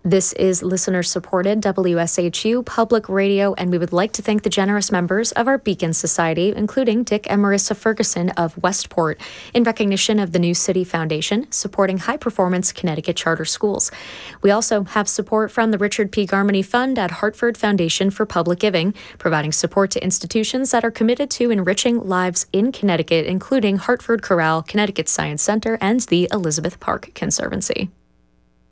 This is listener-supported WSHU Public Radio, and we would like to thank the generous members of our Beacon Society, including Dick and Marissa Ferguson of Westport, in recognition of the New City Foundation, supporting high-performance Connecticut charter schools. We also have support from the Richard P. Garmany Fund at Hartford Foundation for Public Giving, providing support to institutions that are committed to enriching lives in Connecticut, including Hartford Chorale, Connecticut Science Center, and the Elizabeth Park Conservancy.